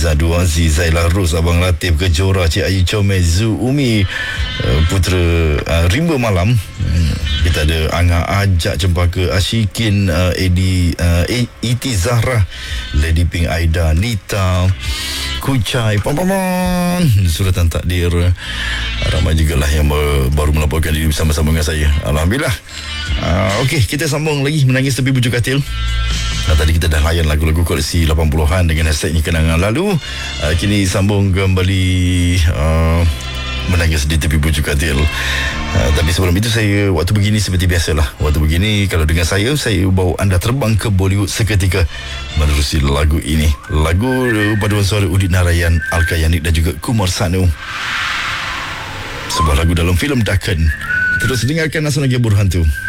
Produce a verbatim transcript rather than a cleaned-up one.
Hamiza Dua Aziz, Zaila Ros, Abang Latif, Kejora, Cik Ayu Comel, Zu Umi, uh, Putera uh, Rimba Malam. Hmm. Kita ada Angah Ajak, Cempaka Ashikin, uh, Edi uh, Iti Zahra, Lady Pink Aida, Nita, Kucai, Pampaman, Suratan Takdir. Ramai juga lah yang baru melaporkan diri bersama-sama dengan saya. Alhamdulillah. uh, Okey, kita sambung lagi Menangis Tepi Bujur Katil. Nah, tadi kita dah layan lagu-lagu koleksi lapan puluhan dengan hashtagnya kenangan lalu. uh, Kini sambung kembali uh, Menangis di Tepi Bujur Katil. uh, Tapi sebelum itu saya, waktu begini seperti biasalah, waktu begini kalau dengan saya, saya bawa anda terbang ke Bollywood seketika menerusi lagu ini. Lagu paduan suara Udit Narayan, Alka Yanik dan juga Kumar Sanu. Sebuah lagu dalam filem Dakan. Terus dengarkan Asal Lagi Burhantu.